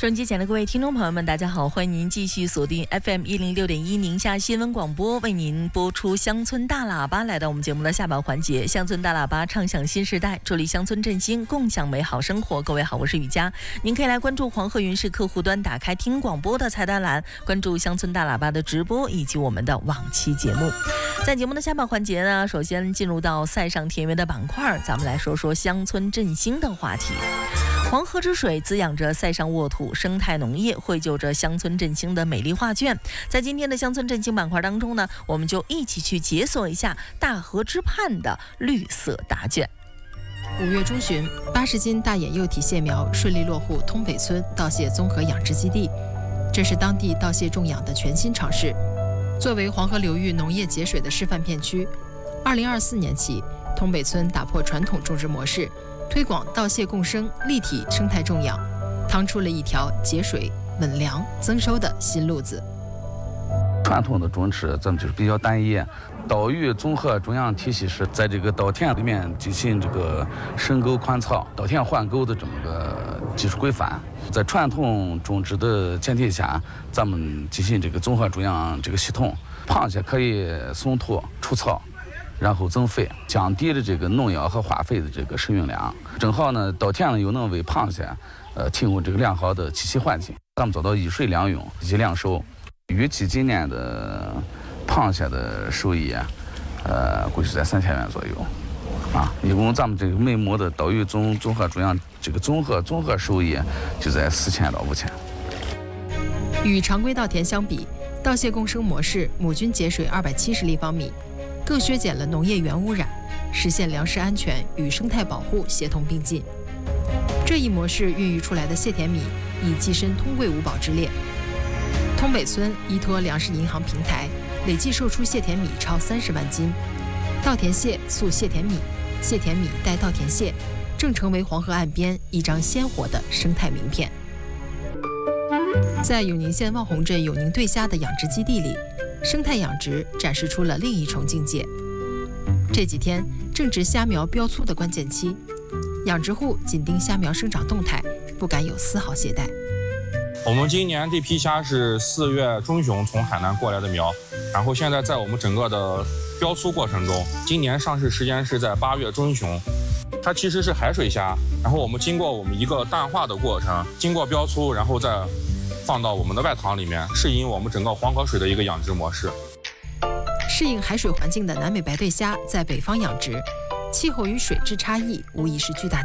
收音机前的各位听众朋友们，大家好，欢迎您继续锁定 FM 106.1宁夏新闻广播，为您播出乡村大喇叭。来到我们节目的下半环节，乡村大喇叭唱响新时代，助力乡村振兴，共享美好生活。各位好，我是雨佳，您可以来关注黄河云视客户端，打开听广播的菜单栏，关注乡村大喇叭的直播以及我们的往期节目。在节目的下半环节呢，首先进入到塞上田园的板块，咱们来说说乡村振兴的话题。黄河之水滋养着塞上沃土，生态农业绘就着乡村振兴的美丽画卷。在今天的乡村振兴板块当中呢，我们就一起去解锁一下大河之畔的绿色答卷。 5月中旬，80斤大眼幼体蟹苗顺利落户通北村稻蟹综合养殖基地，这是当地稻蟹种养的全新尝试。作为黄河流域农业节水的示范片区，2024年起，通北村打破传统种植模式，推广稻蟹共生、立体生态种养，趟出了一条节水、稳粮、增收的新路子。 传统的种植咱们就是比较单一，岛屿综合种养体系是在这个稻田里面进行这个深沟宽槽、稻田换沟的这么个技术规范。在传统种植的前提下，咱们进行这个综合种养这个系统，螃蟹可以松土除草，然后增肥，降低了这个农药和化肥的这个使用量。正好呢，稻田呢又能为螃蟹提供这个良好的栖息环境。咱们做到以水两用，以及两收。预计今年的螃蟹的收益，估计在3000元左右，一共咱们这个每亩的岛屿综合种养这个综合收益就在4000到5000。 与常规稻田相比，稻蟹共生模式亩均节水270立方米，更削减了农业源污染，实现粮食安全与生态保护协同并进。这一模式孕育出来的蟹田米已跻身通贵五宝之列。通北村依托粮食银行平台，累计售出蟹田米超30万斤。稻田蟹塑蟹田米，蟹田米带稻田蟹，正成为黄河岸边一张鲜活的生态名片。在永宁县望洪镇永宁对虾的养殖基地里，生态养殖展示出了另一重境界。这几天正值虾苗标粗的关键期，养殖户紧盯虾苗生长动态，不敢有丝毫懈怠。 我们今年这批虾是4月中旬从海南过来的苗，然后现在在我们整个的标粗过程中，今年上市时间是在8月中旬。它其实是海水虾，然后我们经过我们一个淡化的过程，经过标粗，然后再放到我们的外塘里面，适应我们整个黄河水的一个养殖模式。 适应海水环境的南美白对虾在北方养殖，气候与水质差异无疑是巨大的